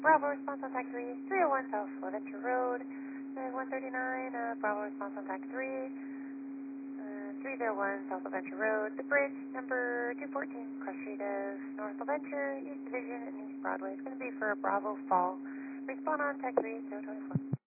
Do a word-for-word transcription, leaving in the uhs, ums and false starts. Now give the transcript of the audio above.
Bravo response on T A C three, three oh one South Leventure Road, uh, one thirty-nine, uh, Bravo response on T A C three, uh, three oh one South Leventure Road, the bridge number two fourteen, cross street of North Leventure, East Division, and East Broadway. It's going to be for Bravo Fall. Respond on T A C three, zero twenty-four.